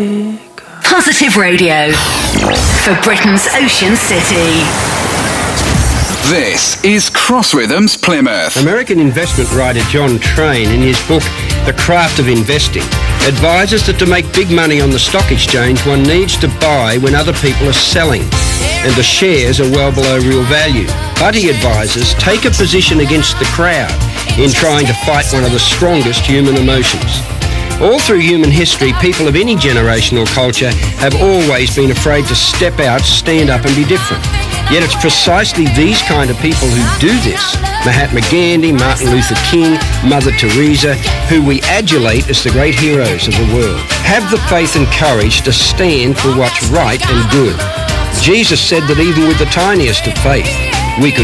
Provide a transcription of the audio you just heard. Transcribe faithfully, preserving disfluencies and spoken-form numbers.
Positive Radio for Britain's Ocean City. This is Cross Rhythms Plymouth. American investment writer John Train, in his book The Craft of Investing, advises that to make big money on the stock exchange, one needs to buy when other people are selling and the shares are well below real value. But he advises, take a position against the crowd in trying to fight one of the strongest human emotions. All through human history, people of any generation or culture have always been afraid to step out, stand up and be different. Yet it's precisely these kind of people who do this, Mahatma Gandhi, Martin Luther King, Mother Teresa, who we adulate as the great heroes of the world. Have the faith and courage to stand for what's right and good. Jesus said that even with the tiniest of faith, we could